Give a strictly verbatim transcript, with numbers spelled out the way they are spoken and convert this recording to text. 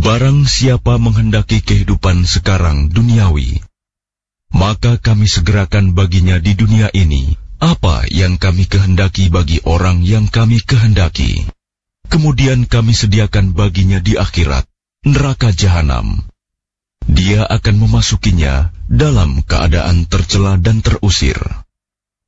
Barang siapa menghendaki kehidupan sekarang duniawi, maka kami segerakan baginya di dunia ini apa yang kami kehendaki bagi orang yang kami kehendaki. Kemudian kami sediakan baginya di akhirat neraka jahanam. Dia akan memasukinya dalam keadaan tercela dan terusir.